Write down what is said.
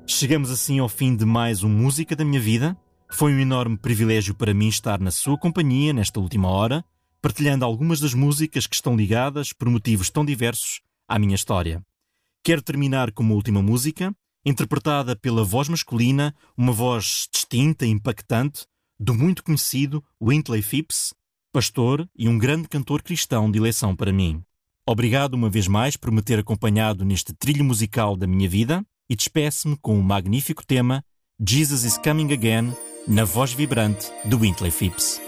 Chegamos assim ao fim de mais um Música da Minha Vida. Foi um enorme privilégio para mim estar na sua companhia nesta última hora, partilhando algumas das músicas que estão ligadas, por motivos tão diversos, à minha história. Quero terminar com uma última música, interpretada pela voz masculina, uma voz distinta e impactante, do muito conhecido Wintley Phipps, pastor e um grande cantor cristão de eleição para mim. Obrigado uma vez mais por me ter acompanhado neste trilho musical da minha vida e despeço-me com o magnífico tema Jesus is Coming Again, na voz vibrante do Wintley Phipps.